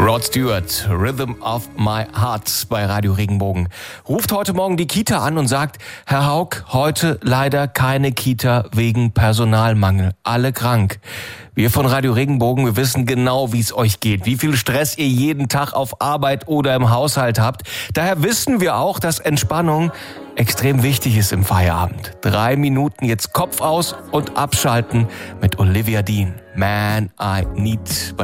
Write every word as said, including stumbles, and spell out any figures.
Rod Stewart, Rhythm of My Heart bei Radio Regenbogen. Ruft heute Morgen die Kita an und sagt, Herr Haug, heute leider keine Kita wegen Personalmangel. Alle krank. Wir von Radio Regenbogen, wir wissen genau, wie es euch geht, wie viel Stress ihr jeden Tag auf Arbeit oder im Haushalt habt. Daher wissen wir auch, dass Entspannung extrem wichtig ist im Feierabend. Drei Minuten jetzt Kopf aus und abschalten mit Olivia Dean. Man, I need...